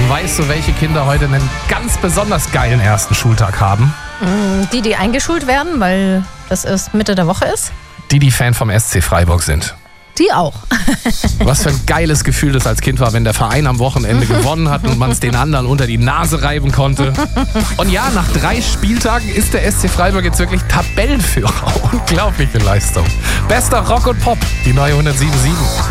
Und weißt du, welche Kinder heute einen ganz besonders geilen ersten Schultag haben? Die eingeschult werden, weil das erst Mitte der Woche ist? Die Fan vom SC Freiburg sind. Die auch. Was für ein geiles Gefühl das als Kind war, wenn der Verein am Wochenende gewonnen hat und man es den anderen unter die Nase reiben konnte. Und ja, nach 3 Spieltagen ist der SC Freiburg jetzt wirklich Tabellenführer. Unglaubliche Leistung. Bester Rock und Pop, die neue 107.7.